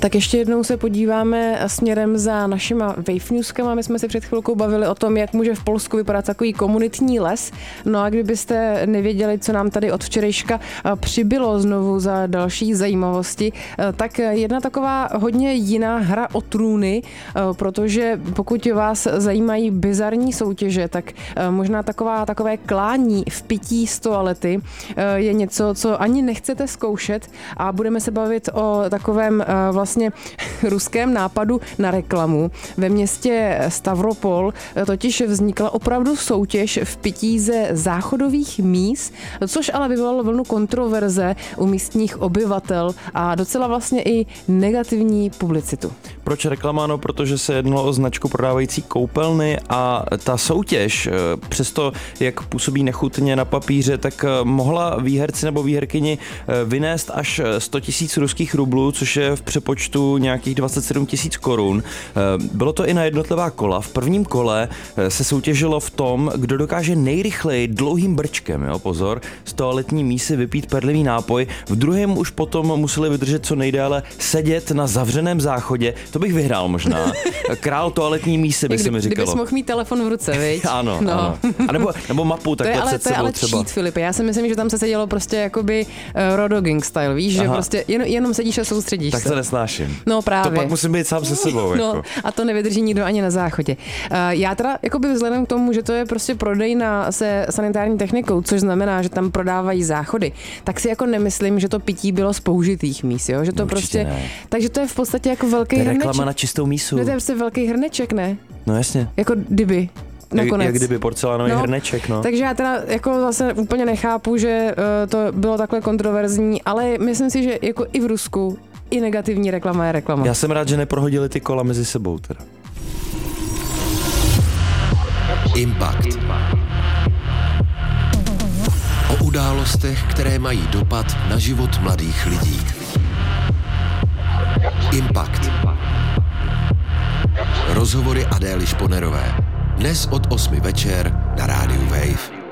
Tak ještě jednou se podíváme směrem za našima Wave Newskama. My jsme si před chvilkou bavili o tom, jak může v Polsku vypadat takový komunitní les. No a kdybyste nevěděli, co nám tady od včerejška přibylo znovu za další zajímavosti, tak jedna taková hodně jiná hra o trůny, protože pokud vás zajímají bizarní soutěže, tak možná takové klání v pití z toalety je něco, co ani nechcete zkoušet, a budeme se bavit o takovém vlastně ruském nápadu na reklamu. Ve městě Stavropol totiž vznikla opravdu soutěž v pití ze záchodových míst, což ale vyvolalo vlnu kontroverze u místních obyvatel a docela vlastně i negativní publicitu. Proč reklama? No, protože se jednalo o značku prodávající koupelny a ta soutěž, přesto jak působí nechutně na papíře, tak mohla výherci nebo výherkyni vynést až 100 000 ruských rublů, což je v přepočtu nějakých 27 000 korun. Bylo to i na jednotlivá kola. V prvním kole se soutěžilo v tom, kdo dokáže nejrychleji dlouhým brčkem, jo, pozor, z toaletní mísy vypít perlivý nápoj. V druhém už potom museli vydržet co nejdéle sedět na zavřeném záchodě. To bych vyhrál možná. Král toaletní mísy by se mi říkalo. Kdybys mohl mít telefon v ruce, viď? Ano, no. Ano. A nebo mapu takhle před sebou ale třeba. cheat, Filipe. Já si myslím, že tam se sedělo prostě jakoby rodogang style, víš, že prostě jenom sedíš a soustředíš tak se. Tak to nesnáším. No právě. To pak musím být sám se sebou. No, jako. a to nevydrží nikdo ani na záchodě. Já teda jakoby vzhledem k tomu, že to je prostě prodejna se sanitární technikou, což znamená, že tam prodávají záchody, tak si jako nemyslím, že to pití bylo z použitých míst, jo? Že to prostě ne. Takže to je v podstatě jako velký hrneček. Reklama na čistou mísu. To je prostě velký hrneček, ne? No jasně. Jako kdyby. Nakonec. Jak kdyby porcelánový hrneček, no. Takže já teda jako zase úplně nechápu, že to bylo takhle kontroverzní, ale myslím si, že jako i v Rusku i negativní reklama je reklama. Já jsem rád, že neprohodili ty kola mezi sebou teda. Impact. O událostech, které mají dopad na život mladých lidí. Impact. Rozhovory Adély Šponerové. Dnes od 8 večer na rádiu Wave.